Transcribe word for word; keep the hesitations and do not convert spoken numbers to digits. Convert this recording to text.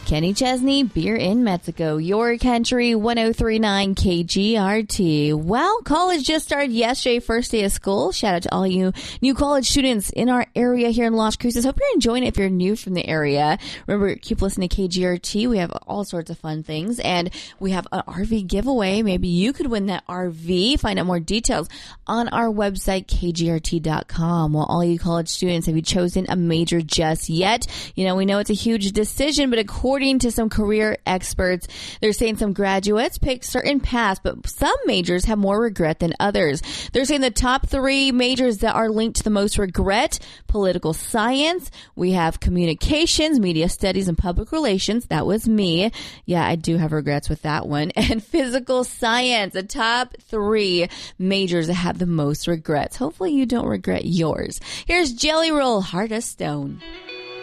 Kenny Chesney, Beer in Mexico, your country, one oh three point nine K G R T. Well, college just started yesterday, first day of school. Shout out to all you new college students in our area here in Las Cruces. Hope you're enjoying it if you're new from the area. Remember, keep listening to K G R T. We have all sorts of fun things, and we have an R V giveaway. Maybe you could win that R V. Find out more details on our website, K G R T dot com. Well, all you college students, have you chosen a major just yet? You know, we know it's a huge decision, but according to some career experts, they're saying some graduates pick certain paths, but some majors have more regret than others. They're saying the top three majors that are linked to the most regret: political science, we have communications, media studies, and public relations. That was me. Yeah, I do have regrets with that one. And physical science, the top three majors that have the most regrets. Hopefully you don't regret yours. Here's Jelly Roll, Heart of Stone.